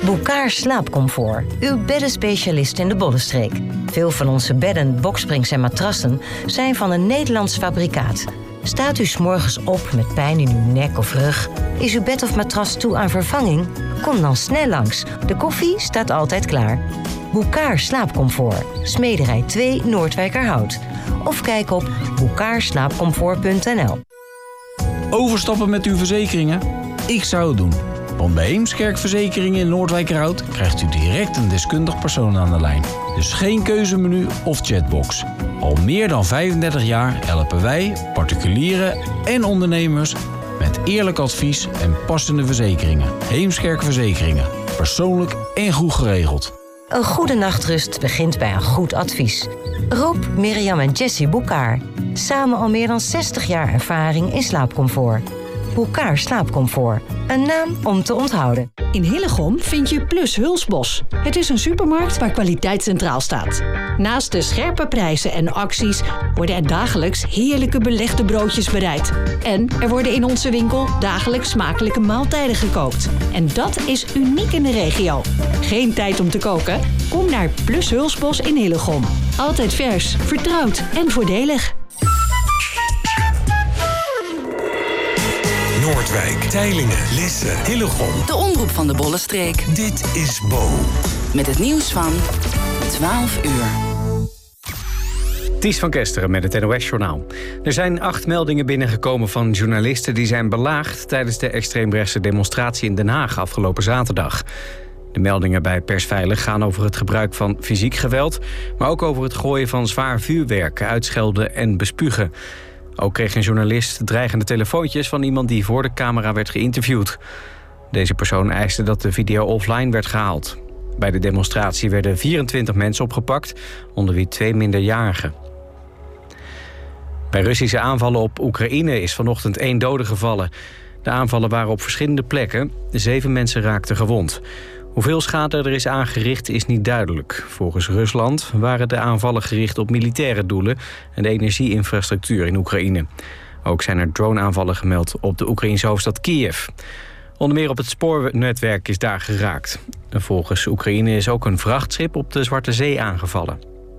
Bouckaert Slaapcomfort, uw beddenspecialist in de Bollenstreek. Veel van onze bedden, boksprings en matrassen zijn van een Nederlands fabrikaat. Staat u 's morgens op met pijn in uw nek of rug? Is uw bed of matras toe aan vervanging? Kom dan snel langs. De koffie staat altijd klaar. Bouckaert Slaapcomfort, Smederij 2 Noordwijkerhout. Of kijk op bouckaertslaapcomfort.nl. Overstappen met uw verzekeringen? Ik zou het doen. Want bij Heemskerk Verzekeringen in Noordwijkerhout krijgt u direct een deskundig persoon aan de lijn. Dus geen keuzemenu of chatbox. Al meer dan 35 jaar helpen wij, particulieren en ondernemers met eerlijk advies en passende verzekeringen. Heemskerk Verzekeringen. Persoonlijk en goed geregeld. Een goede nachtrust begint bij een goed advies. Rob, Mirjam en Jessie Bouckaert. Samen al meer dan 60 jaar ervaring in slaapcomfort. Bouckaert Slaapcomfort. Een naam om te onthouden. In Hillegom vind je Plus Hulsbos. Het is een supermarkt waar kwaliteit centraal staat. Naast de scherpe prijzen en acties worden er dagelijks heerlijke belegde broodjes bereid. En er worden in onze winkel dagelijks smakelijke maaltijden gekookt. En dat is uniek in de regio. Geen tijd om te koken? Kom naar Plus Hulsbos in Hillegom. Altijd vers, vertrouwd en voordelig. Noordwijk, Teylingen, Lisse, Hillegom. De omroep van de Bollenstreek. Dit is Bo. Met het nieuws van 12 uur. Ties van Kesteren met het NOS-journaal. Er zijn 8 meldingen binnengekomen van journalisten die zijn belaagd tijdens de extreemrechtse demonstratie in Den Haag afgelopen zaterdag. De meldingen bij Persveilig gaan over het gebruik van fysiek geweld, maar ook over het gooien van zwaar vuurwerk, uitschelden en bespugen. Ook kreeg een journalist dreigende telefoontjes van iemand die voor de camera werd geïnterviewd. Deze persoon eiste dat de video offline werd gehaald. Bij de demonstratie werden 24 mensen opgepakt, onder wie 2 minderjarigen. Bij Russische aanvallen op Oekraïne is vanochtend 1 dode gevallen. De aanvallen waren op verschillende plekken. 7 mensen raakten gewond. Hoeveel schade er is aangericht is niet duidelijk. Volgens Rusland waren de aanvallen gericht op militaire doelen en de energieinfrastructuur in Oekraïne. Ook zijn er drone-aanvallen gemeld op de Oekraïnse hoofdstad Kiev. Onder meer op het spoornetwerk is daar geraakt. En volgens Oekraïne is ook een vrachtschip op de Zwarte Zee aangevallen.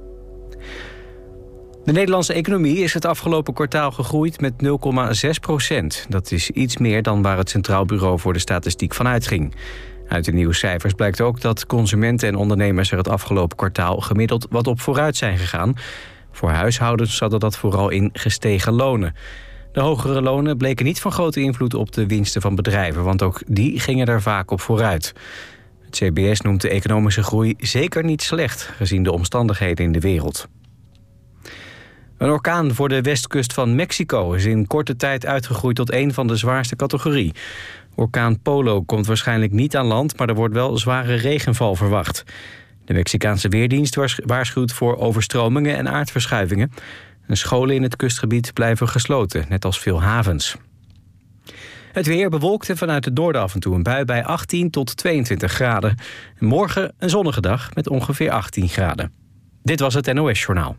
De Nederlandse economie is het afgelopen kwartaal gegroeid met 0,6%. Dat is iets meer dan waar het Centraal Bureau voor de Statistiek van uitging. Uit de nieuwe cijfers blijkt ook dat consumenten en ondernemers er het afgelopen kwartaal gemiddeld wat op vooruit zijn gegaan. Voor huishoudens zat dat vooral in gestegen lonen. De hogere lonen bleken niet van grote invloed op de winsten van bedrijven, want ook die gingen er vaak op vooruit. Het CBS noemt de economische groei zeker niet slecht, gezien de omstandigheden in de wereld. Een orkaan voor de westkust van Mexico is in korte tijd uitgegroeid tot een van de zwaarste categorie. Orkaan Polo komt waarschijnlijk niet aan land, maar er wordt wel zware regenval verwacht. De Mexicaanse Weerdienst waarschuwt voor overstromingen en aardverschuivingen. En scholen in het kustgebied blijven gesloten, net als veel havens. Het weer bewolkt en vanuit het noorden af en toe een bui bij 18 tot 22 graden. En morgen een zonnige dag met ongeveer 18 graden. Dit was het NOS-journaal.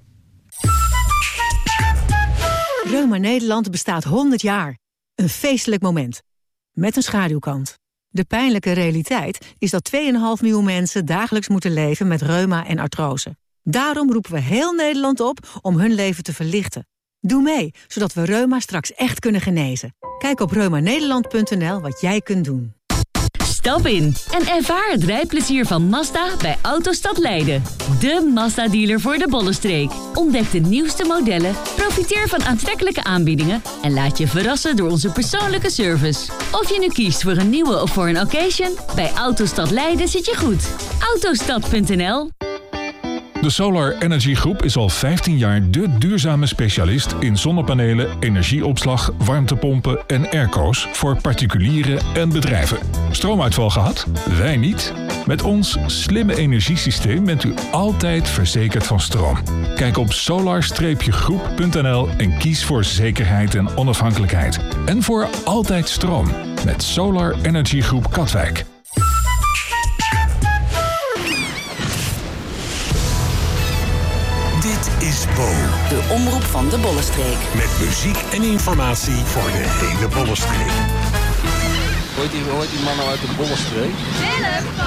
Reuma Nederland bestaat 100 jaar. Een feestelijk moment. Met een schaduwkant. De pijnlijke realiteit is dat 2,5 miljoen mensen dagelijks moeten leven met reuma en artrose. Daarom roepen we heel Nederland op om hun leven te verlichten. Doe mee, zodat we reuma straks echt kunnen genezen. Kijk op reumanederland.nl wat jij kunt doen. Stap in en ervaar het rijplezier van Mazda bij Autostad Leiden. De Mazda-dealer voor de Bollenstreek. Ontdek de nieuwste modellen, profiteer van aantrekkelijke aanbiedingen en laat je verrassen door onze persoonlijke service. Of je nu kiest voor een nieuwe of voor een occasion, bij Autostad Leiden zit je goed. Autostad.nl. De Solar Energy Groep is al 15 jaar de duurzame specialist in zonnepanelen, energieopslag, warmtepompen en airco's voor particulieren en bedrijven. Stroomuitval gehad? Wij niet. Met ons slimme energiesysteem bent u altijd verzekerd van stroom. Kijk op solar-groep.nl en kies voor zekerheid en onafhankelijkheid. En voor altijd stroom met Solar Energy Groep Katwijk. Dit is Bo. De omroep van de Bollenstreek. Met muziek en informatie voor de hele Bollenstreek. Hoort die man nou uit de Bollenstreek? Willem,